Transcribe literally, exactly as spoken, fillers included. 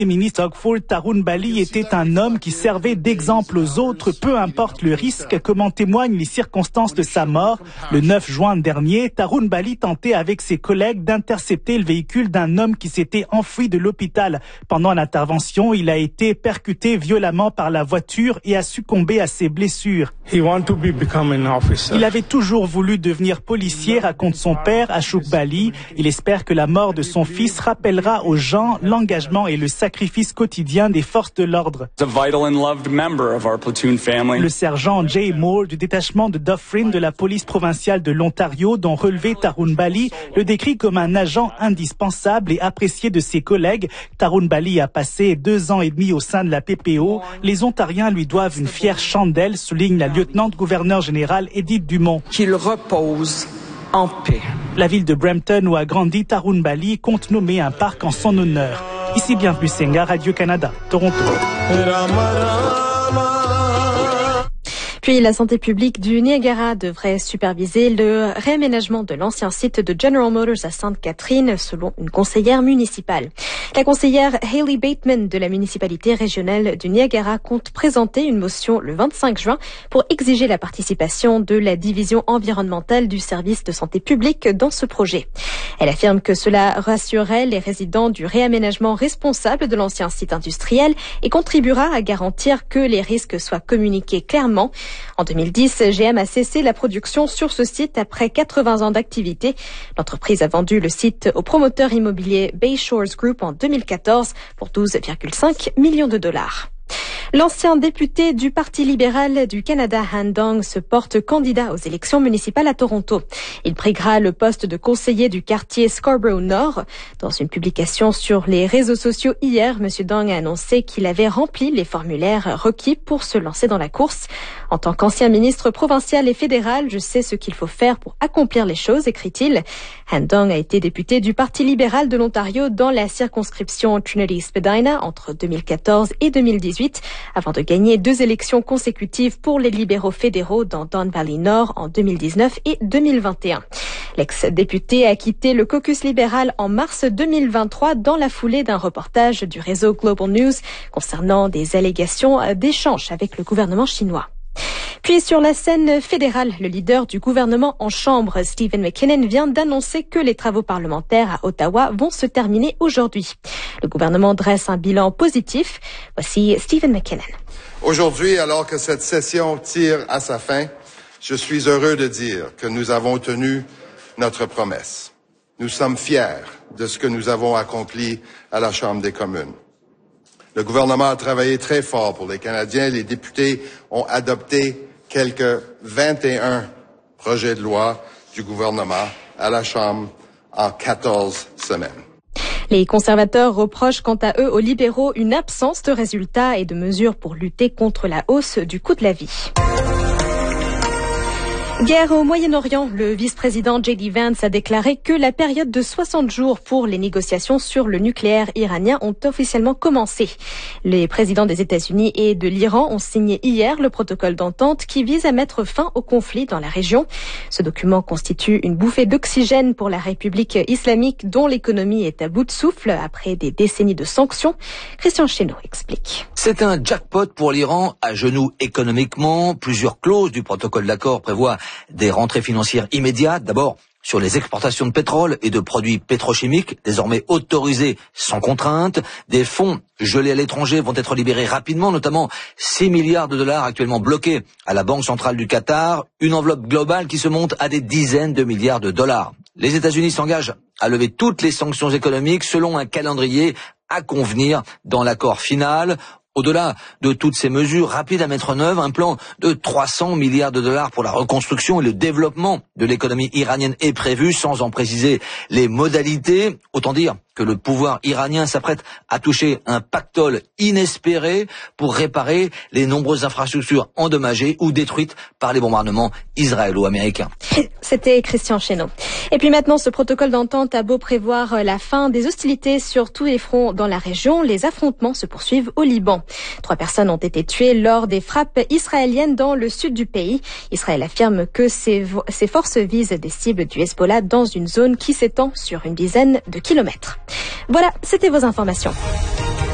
ministre Ogful Tarun Bali était un homme qui servait d'exemple aux autres, peu importe le risque, comme en témoignent les circonstances de sa mort. Le neuf juin dernier, Tarun Bali tentait avec ses collègues d'intercepter le véhicule d'un homme qui s'était enfui de l'hôpital. Pendant l'intervention, il a été percuté violemment par la voiture et a succombé à ses blessures. Il avait toujours voulu devenir policier, raconte son père, Ashok Bali. Il espère que la mort de son fils rappellera aux gens l'engagement et le sacrifice quotidien des forces de l'ordre. Le sergent Jay Moore du détachement de Dufferin de la police provinciale de l'Ontario, dont relevé Tarun Bali, le décrit comme un agent indispensable et apprécié de ses collègues. Tarun Bali a passé deux ans et demi au sein de la P P O. Les Ontariens lui doivent une fière chandelle, souligne la lieutenant-gouverneur générale Edith Dumont. Qu'il repose en paix. La ville de Brampton où a grandi Tarun Bali compte nommer un parc en son honneur. Ici Bienvenue Senga, Radio-Canada, Toronto. Puis la santé publique du Niagara devrait superviser le réaménagement de l'ancien site de General Motors à Sainte-Catherine, selon une conseillère municipale. La conseillère Hayley Bateman de la municipalité régionale du Niagara compte présenter une motion le vingt-cinq juin pour exiger la participation de la division environnementale du service de santé publique dans ce projet. Elle affirme que cela rassurerait les résidents du réaménagement responsable de l'ancien site industriel et contribuera à garantir que les risques soient communiqués clairement. En deux mille dix, G M a cessé la production sur ce site après quatre-vingts ans d'activité. L'entreprise a vendu le site au promoteur immobilier Bay Shores Group en deux mille quatorze pour douze virgule cinq millions de dollars. L'ancien député du Parti libéral du Canada, Han Dong, se porte candidat aux élections municipales à Toronto. Il briguera le poste de conseiller du quartier Scarborough Nord. Dans une publication sur les réseaux sociaux hier, M. Dong a annoncé qu'il avait rempli les formulaires requis pour se lancer dans la course. En tant qu'ancien ministre provincial et fédéral, je sais ce qu'il faut faire pour accomplir les choses, écrit-il. Han Dong a été député du Parti libéral de l'Ontario dans la circonscription Trinity-Spadina entre deux mille quatorze et deux mille dix-huit. Avant de gagner deux élections consécutives pour les libéraux fédéraux dans Don Valley Nord en deux mille dix-neuf et deux mille vingt et un. L'ex-député a quitté le caucus libéral en mars deux mille vingt-trois dans la foulée d'un reportage du réseau Global News concernant des allégations d'échanges avec le gouvernement chinois. Puis sur la scène fédérale, le leader du gouvernement en chambre, Stephen McKinnon, vient d'annoncer que les travaux parlementaires à Ottawa vont se terminer aujourd'hui. Le gouvernement dresse un bilan positif. Voici Stephen McKinnon. Aujourd'hui, alors que cette session tire à sa fin, je suis heureux de dire que nous avons tenu notre promesse. Nous sommes fiers de ce que nous avons accompli à la Chambre des communes. Le gouvernement a travaillé très fort pour les Canadiens. Les députés ont adopté quelques vingt et un projets de loi du gouvernement à la Chambre en quatorze semaines. Les conservateurs reprochent quant à eux aux libéraux une absence de résultats et de mesures pour lutter contre la hausse du coût de la vie. Guerre au Moyen-Orient, le vice-président J D Vance a déclaré que la période de soixante jours pour les négociations sur le nucléaire iranien ont officiellement commencé. Les présidents des États-Unis et de l'Iran ont signé hier le protocole d'entente qui vise à mettre fin au conflit dans la région. Ce document constitue une bouffée d'oxygène pour la République islamique dont l'économie est à bout de souffle après des décennies de sanctions. Christian Chénaud explique. C'est un jackpot pour l'Iran, à genoux économiquement. Plusieurs clauses du protocole d'accord prévoient des rentrées financières immédiates. D'abord, sur les exportations de pétrole et de produits pétrochimiques, désormais autorisés sans contrainte. Des fonds gelés à l'étranger vont être libérés rapidement, notamment six milliards de dollars actuellement bloqués à la Banque centrale du Qatar. Une enveloppe globale qui se monte à des dizaines de milliards de dollars. Les États-Unis s'engagent à lever toutes les sanctions économiques selon un calendrier à convenir dans l'accord final. Au-delà de toutes ces mesures rapides à mettre en œuvre, un plan de trois cents milliards de dollars pour la reconstruction et le développement de l'économie iranienne est prévu, sans en préciser les modalités. Autant dire que le pouvoir iranien s'apprête à toucher un pactole inespéré pour réparer les nombreuses infrastructures endommagées ou détruites par les bombardements israélo-américains. C'était Christian Chénaud. Et puis maintenant, ce protocole d'entente a beau prévoir la fin des hostilités sur tous les fronts dans la région, les affrontements se poursuivent au Liban. Trois personnes ont été tuées lors des frappes israéliennes dans le sud du pays. Israël affirme que ses, ses forces visent des cibles du Hezbollah dans une zone qui s'étend sur une dizaine de kilomètres. Voilà, c'était vos informations.